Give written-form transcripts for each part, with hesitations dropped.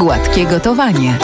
Gładkie gotowanie.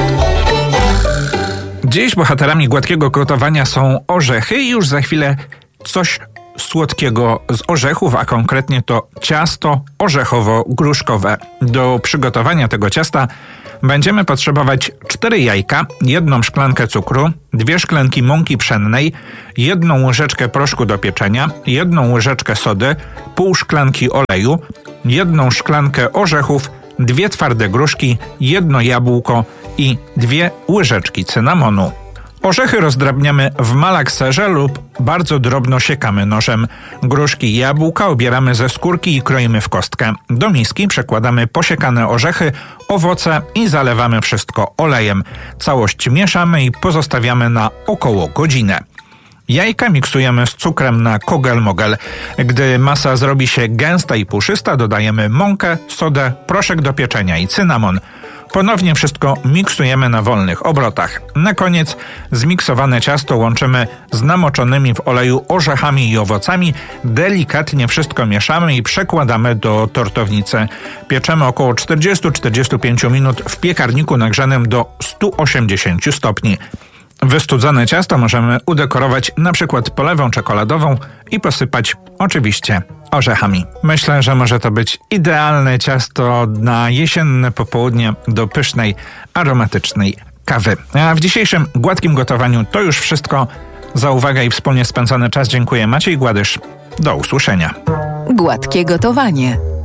Dziś bohaterami gładkiego gotowania są orzechy i już za chwilę coś słodkiego z orzechów, a konkretnie to ciasto orzechowo-gruszkowe. Do przygotowania tego ciasta będziemy potrzebować 4 jajka, 1 szklankę cukru, 2 szklanki mąki pszennej, 1 łyżeczkę proszku do pieczenia, 1 łyżeczkę sody, pół szklanki oleju, 1 szklankę orzechów, 2 twarde gruszki, 1 jabłko i 2 łyżeczki cynamonu. Orzechy rozdrabniamy w malakserze lub bardzo drobno siekamy nożem. Gruszki i jabłka obieramy ze skórki i kroimy w kostkę. Do miski przekładamy posiekane orzechy, owoce i zalewamy wszystko olejem. Całość mieszamy i pozostawiamy na około godzinę. Jajka miksujemy z cukrem na kogel-mogel. Gdy masa zrobi się gęsta i puszysta, dodajemy mąkę, sodę, proszek do pieczenia i cynamon. Ponownie wszystko miksujemy na wolnych obrotach. Na koniec zmiksowane ciasto łączymy z namoczonymi w oleju orzechami i owocami. Delikatnie wszystko mieszamy i przekładamy do tortownicy. Pieczemy około 40-45 minut w piekarniku nagrzanym do 180 stopni. Wystudzone ciasto możemy udekorować na przykład polewą czekoladową i posypać oczywiście orzechami. Myślę, że może to być idealne ciasto na jesienne popołudnie do pysznej, aromatycznej kawy. A w dzisiejszym gładkim gotowaniu to już wszystko. Za uwagę i wspólnie spędzony czas dziękuję. Maciej Gładysz. Do usłyszenia. Gładkie gotowanie.